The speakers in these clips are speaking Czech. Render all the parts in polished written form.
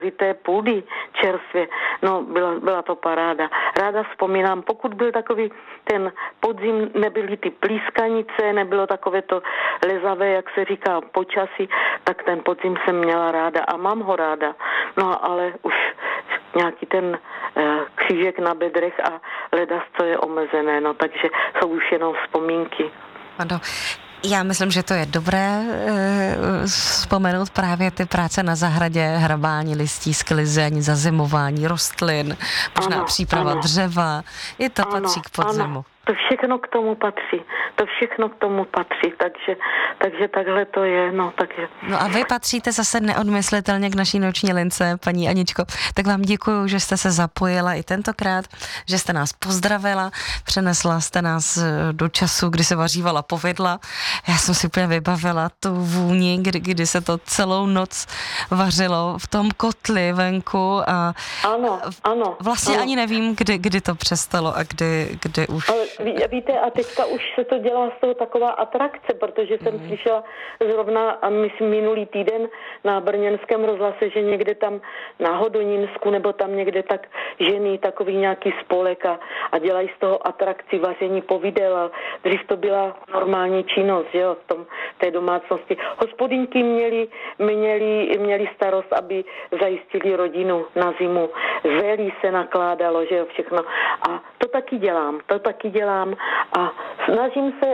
té půdy čerstvě, no byla to paráda. Ráda vzpomínám, pokud byl takový ten podzim, nebyly ty plískanice, nebylo takové to lezavé, jak se říká, počasí, tak ten podzim jsem měla ráda a mám ho ráda. No ale už nějaký ten křížek na bedrech a ledas, co je omezené, no takže jsou už jenom vzpomínky. Ano. Já myslím, že to je dobré vzpomenout právě ty práce na zahradě, hrabání listí, sklizeň, zazimování rostlin, možná příprava dřeva. I to patří k podzimu. Ano. To všechno k tomu patří, takže takhle to je, no takže. No a vy patříte zase neodmyslitelně k naší noční lince, paní Aničko, tak vám děkuju, že jste se zapojila i tentokrát, že jste nás pozdravila, přenesla jste nás do času, kdy se vařívala povidla. Já jsem si úplně vybavila tu vůni, kdy se to celou noc vařilo v tom kotli venku a ano. Vlastně ani nevím, kdy to přestalo a kdy už. Ale víte, a teďka už se to dělá z toho taková atrakce, protože jsem slyšela zrovna, myslím, minulý týden na brněnském rozhlase, že někde tam na Hodonínsku nebo tam někde tak ženy takový nějaký spolek a dělají z toho atrakci vaření povidel a dřív to byla normální činnost, že jo, té domácnosti. Hospodyňky měli starost, aby zajistili rodinu na zimu. Zelí se nakládalo, že jo, všechno. A to taky dělám a snažím se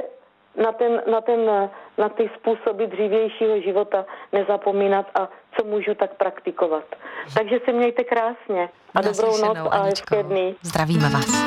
na ty způsoby dřívějšího života nezapomínat a co můžu tak praktikovat. Takže se mějte krásně a dobrou noc a hezké dny. Zdravíme vás.